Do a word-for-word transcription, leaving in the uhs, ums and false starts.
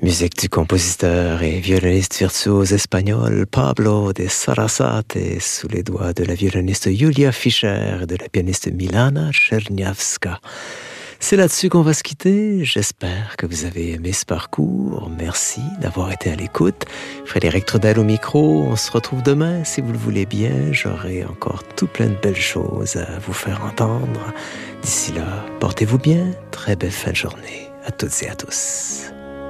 Musique du compositeur et violoniste virtuose espagnol Pablo de Sarasate sous les doigts de la violoniste Julia Fischer et de la pianiste Milana Czerniawska. C'est là-dessus qu'on va se quitter. J'espère que vous avez aimé ce parcours. Merci d'avoir été à l'écoute. Frédéric Trudel au micro. On se retrouve demain, si vous le voulez bien. J'aurai encore tout plein de belles choses à vous faire entendre. D'ici là, portez-vous bien. Très belle fin de journée à toutes et à tous.